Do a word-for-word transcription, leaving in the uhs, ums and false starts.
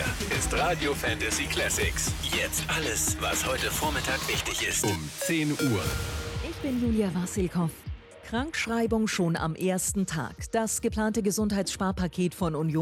ist Radio Fantasy Classics. Jetzt alles, was heute Vormittag wichtig ist. Um zehn Uhr. Ich bin Julia Wassilkow. Krankschreibung schon am ersten Tag. Das geplante Gesundheitssparpaket von Union